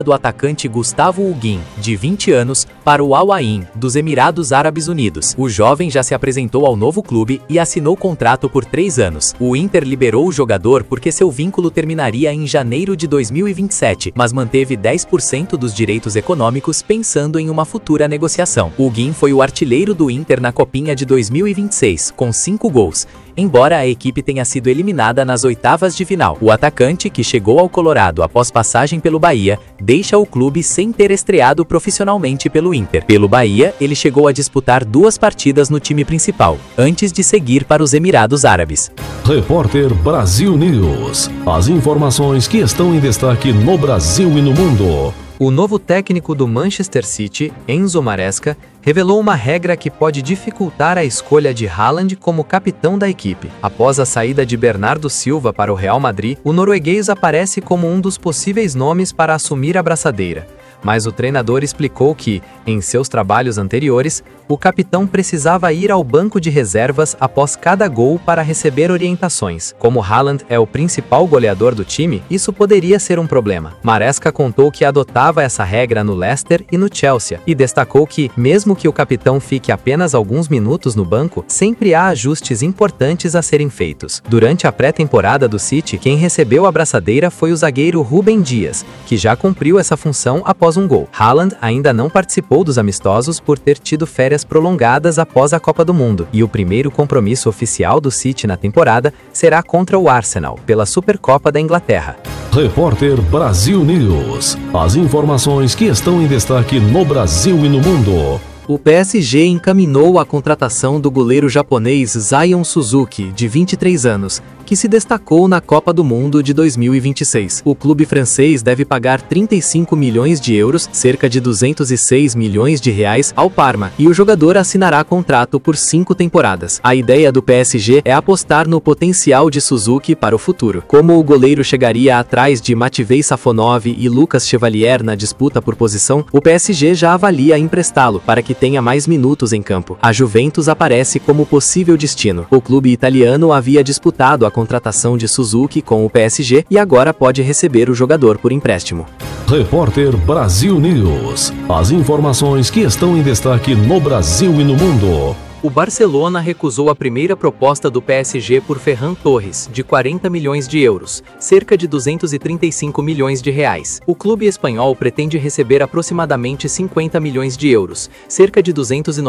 do atacante Gustavo Higuaín, de 20 anos, para o Al Ain, dos Emirados Árabes Unidos. O jovem já se apresentou ao novo clube e assinou contrato por 3 anos. O Inter liberou o jogador porque seu vínculo terminaria em janeiro de 2027, mas manteve 10% dos direitos econômicos pensando em uma futura negociação. O Higuaín foi o artilheiro do Inter na Copinha de 2026, com 5 gols, embora a equipe tenha sido eliminada nas oitavas de final. O atacante, que chegou ao Colorado após passagem pelo Bahia, deixa o clube sem ter estreado profissionalmente pelo Inter. Pelo Bahia, ele chegou a disputar 2 partidas no time principal, antes de seguir para os Emirados Árabes. Repórter Brasil News. As informações que estão em destaque no Brasil e no mundo. O novo técnico do Manchester City, Enzo Maresca, revelou uma regra que pode dificultar a escolha de Haaland como capitão da equipe. Após a saída de Bernardo Silva para o Real Madrid, o norueguês aparece como um dos possíveis nomes para assumir a braçadeira. Mas o treinador explicou que, em seus trabalhos anteriores, o capitão precisava ir ao banco de reservas após cada gol para receber orientações. Como Haaland é o principal goleador do time, isso poderia ser um problema. Maresca contou que adotava essa regra no Leicester e no Chelsea, e destacou que, mesmo que o capitão fique apenas alguns minutos no banco, sempre há ajustes importantes a serem feitos. Durante a pré-temporada do City, quem recebeu a braçadeira foi o zagueiro Rúben Dias, que já cumpriu essa função após um gol. Haaland ainda não participou dos amistosos por ter tido férias prolongadas após a Copa do Mundo, e o primeiro compromisso oficial do City na temporada será contra o Arsenal, pela Supercopa da Inglaterra. Repórter Brasil News. As informações que estão em destaque no Brasil e no mundo. O PSG encaminhou a contratação do goleiro japonês Zion Suzuki, de 23 anos, que se destacou na Copa do Mundo de 2026. O clube francês deve pagar 35 milhões de euros, cerca de 206 milhões de reais, ao Parma, e o jogador assinará contrato por 5 temporadas. A ideia do PSG é apostar no potencial de Suzuki para o futuro. Como o goleiro chegaria atrás de Matvei Safonov e Lucas Chevalier na disputa por posição, o PSG já avalia emprestá-lo para que tenha mais minutos em campo. A Juventus aparece como possível destino. O clube italiano havia disputado a contratação de Suzuki com o PSG e agora pode receber o jogador por empréstimo. Repórter Brasil News. As informações que estão em destaque no Brasil e no mundo. O Barcelona recusou a primeira proposta do PSG por Ferran Torres, de 40 milhões de euros, cerca de 235 milhões de reais. O clube espanhol pretende receber aproximadamente 50 milhões de euros, cerca de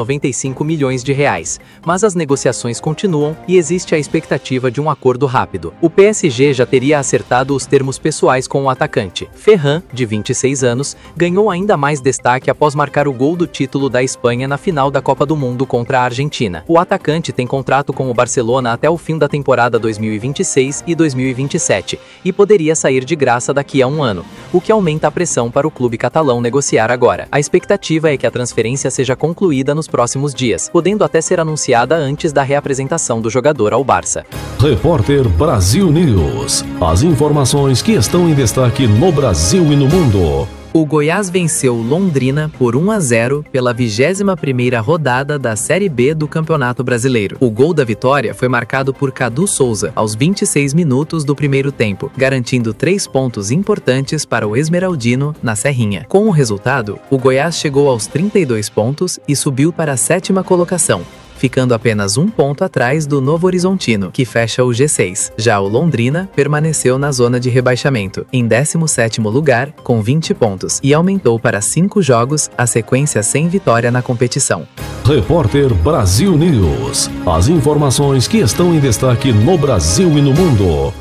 295 milhões de reais, mas as negociações continuam e existe a expectativa de um acordo rápido. O PSG já teria acertado os termos pessoais com o atacante. Ferran, de 26 anos, ganhou ainda mais destaque após marcar o gol do título da Espanha na final da Copa do Mundo contra a Argentina. O atacante tem contrato com o Barcelona até o fim da temporada 2026 e 2027 e poderia sair de graça daqui a um ano, o que aumenta a pressão para o clube catalão negociar agora. A expectativa é que a transferência seja concluída nos próximos dias, podendo até ser anunciada antes da reapresentação do jogador ao Barça. Repórter Brasil News. As informações que estão em destaque no Brasil e no mundo. O Goiás venceu Londrina por 1-0 pela 21ª rodada da Série B do Campeonato Brasileiro. O gol da vitória foi marcado por Cadu Souza, aos 26 minutos do primeiro tempo, garantindo 3 pontos importantes para o Esmeraldino na Serrinha. Com o resultado, o Goiás chegou aos 32 pontos e subiu para a 7ª colocação, ficando apenas 1 ponto atrás do Novo Horizontino, que fecha o G6. Já o Londrina permaneceu na zona de rebaixamento, em 17º lugar, com 20 pontos, e aumentou para 5 jogos a sequência sem vitória na competição. Repórter Brasil News. As informações que estão em destaque no Brasil e no mundo.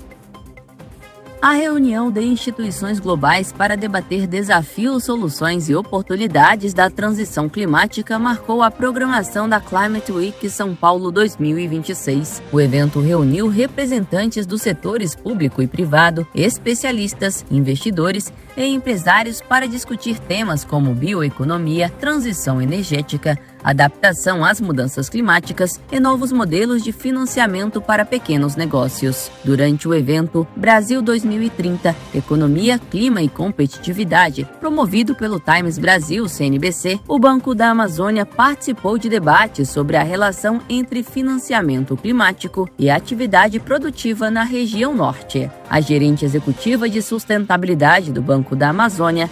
A reunião de instituições globais para debater desafios, soluções e oportunidades da transição climática marcou a programação da Climate Week São Paulo 2026. O evento reuniu representantes dos setores público e privado, especialistas, investidores e empresários para discutir temas como bioeconomia, transição energética, adaptação às mudanças climáticas e novos modelos de financiamento para pequenos negócios. Durante o evento Brasil 2030, Economia, Clima e Competitividade, promovido pelo Times Brasil CNBC, o Banco da Amazônia participou de debates sobre a relação entre financiamento climático e atividade produtiva na região norte. A gerente executiva de sustentabilidade do Banco da Amazônia,